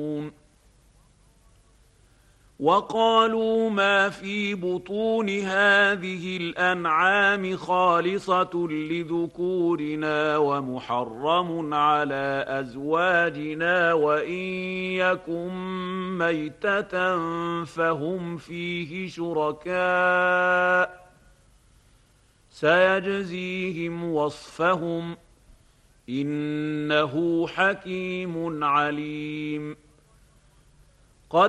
وقالوا ما في بطون هذه الأنعام خالصة لذكورنا ومحرم على أزواجنا وإن يكن ميتة فهم فيه شركاء سيجزيهم وصفهم إنه حكيم عليم.